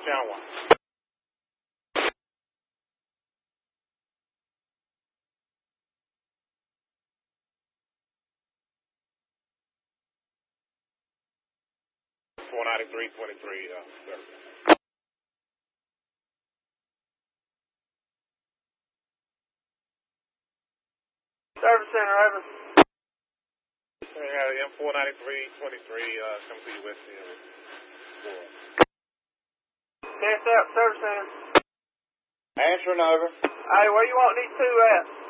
Channel 1. $493.23, service. Service center, over. We have M493.23 come to you West End. Test out, service center. Answering over. Hey, where you want these two at?